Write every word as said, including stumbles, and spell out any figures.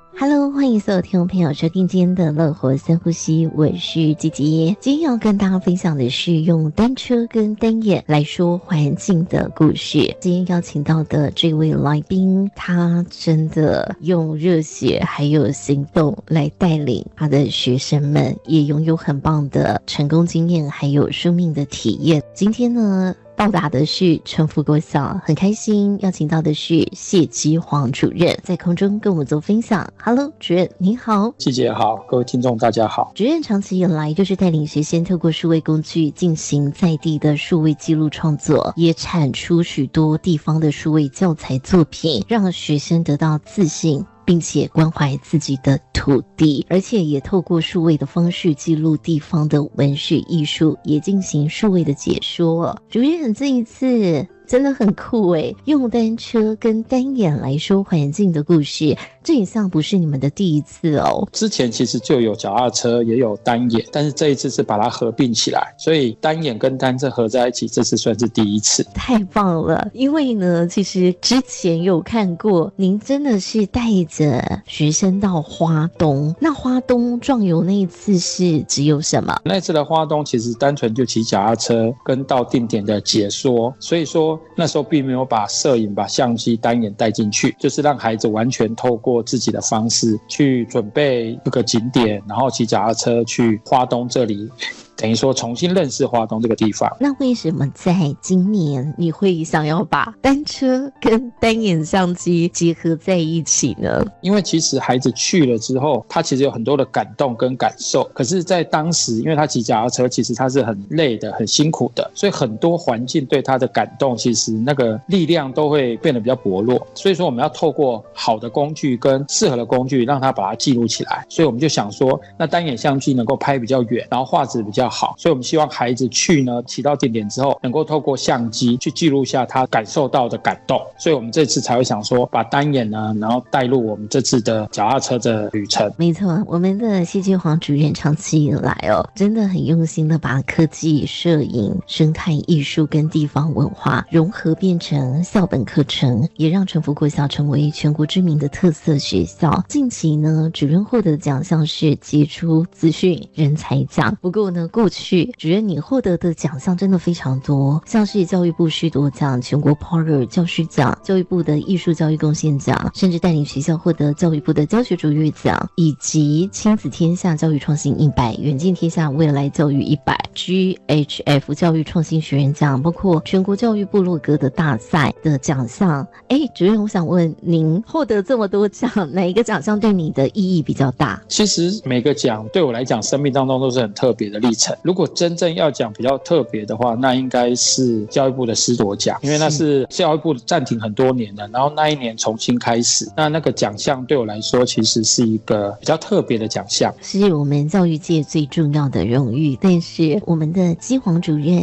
Hello， 欢迎所有听众朋友收听今天的乐活深呼吸，我是吉吉。今天要跟大家分享的是用单车跟单眼来说环境的故事。今天邀请到的这位来宾，他真的用热血还有行动来带领他的学生们，也拥有很棒的成功经验还有生命的体验。今天呢到达的是成福国小，很开心邀请到的是谢基煌主任，在空中跟我们做分享。Hello， 主任您好。 季姐好，各位听众大家好。 主任长期以来就是带领学生透过数位工具进行在地的数位记录创作，也产出许多地方的数位教材作品，让学生得到自信，并且关怀自己的土地，而且也透过数位的方式记录地方的文学艺术，也进行数位的解说。主任这一次真的很酷诶，用单车跟单眼来说环境的故事，这一项不是你们的第一次哦。 之前其实就有脚踏车也有单眼，但是这一次是把它合并起来，所以单眼跟单车合在一起，这次算是第一次。 太棒了，因为呢其实之前有看过您真的是带着学生到花东，那花东壮游那一次是只有什么？ 那一次的花东其实单纯就骑脚踏车跟到定点的解说，所以说那时候并没有把摄影把相机单眼带进去，就是让孩子完全透过自己的方式去准备这个景点，然后骑脚踏车去花东这里，等于说重新认识花东这个地方。 那为什么在今年你会想要把单车跟单眼相机结合在一起呢？ 因为其实孩子去了之后，他其实有很多的感动跟感受，可是在当时因为他骑脚踏车其实他是很累的很辛苦的，所以很多环境对他的感动其实那个力量都会变得比较薄弱，所以说我们要透过好的工具跟适合的工具让他把它记录起来。所以我们就想说那单眼相机能够拍比较远，然后画质比较好，所以我们希望孩子去呢骑到定点之后能够透过相机去记录下他感受到的感动，所以我们这次才会想说把单眼呢然后带入我们这次的脚踏车的旅程。 没错，我们的谢基煌主任长期以来哦真的很用心的把科技、摄影、生态艺术跟地方文化融合变成校本课程，也让成福国小成为全国知名的特色学校。近期呢主任获得的奖项是杰出资讯人才奖，不过呢过去主任你获得的奖项真的非常多，像是教育部师铎奖、全国 Power 教师奖、教育部的艺术教育贡献奖，甚至带领学校获得教育部的教学卓越奖，以及亲子天下教育创新一百、远见天下未来教育一百、G H F 教育创新学人奖，包括全国教育部落格的大赛的奖项。哎，主任，我想问您获得这么多奖，哪一个奖项对你的意义比较大？ 其实每个奖对我来讲生命当中都是很特别的历程，如果真正要讲比较特别的话，那应该是教育部的师铎奖，因为那是教育部暂停很多年了，然后那一年重新开始，那那个奖项对我来说其实是一个比较特别的奖项， 是我们教育界最重要的荣誉。但是我们的基煌主任